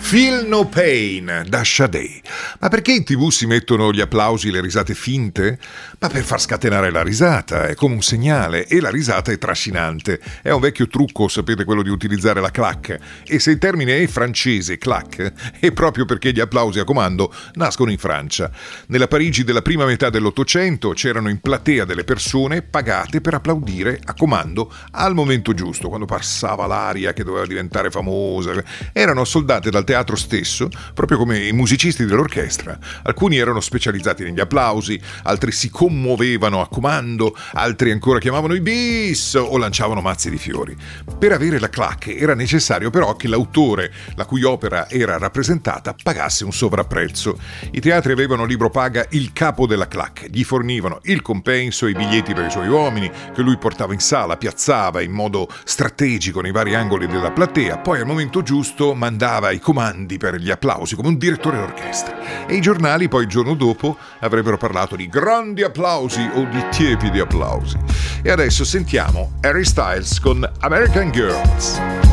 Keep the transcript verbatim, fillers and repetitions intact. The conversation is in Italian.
Feel No Pain da Sade. Ma perché in tv si mettono gli applausi e le risate finte? Ma per far scatenare la risata, è come un segnale, e la risata è trascinante. È un vecchio trucco, sapete, quello di utilizzare la clac. E se il termine è francese, clac, è proprio perché gli applausi a comando nascono in Francia. Nella Parigi della prima metà dell'Ottocento c'erano in platea delle persone pagate per applaudire a comando al momento giusto, quando passava l'aria che doveva diventare famosa. Erano soldate dal teatro stesso, proprio come i musicisti dell'orchestra. Alcuni erano specializzati negli applausi, altri si commuovevano a comando, altri ancora chiamavano i bis o lanciavano mazzi di fiori. Per avere la clac era necessario però che l'autore, la cui opera era rappresentata, pagasse un sovrapprezzo. I teatri avevano libro paga il capo della clac, gli fornivano il compenso e i biglietti per i suoi uomini, che lui portava in sala, piazzava in modo strategico nei vari angoli della platea, poi al momento giusto mandava i comandi per gli applausi come un direttore d'orchestra. E i giornali poi il giorno dopo avrebbero parlato di grandi applausi o di tiepidi applausi. E adesso sentiamo Harry Styles con American Girls.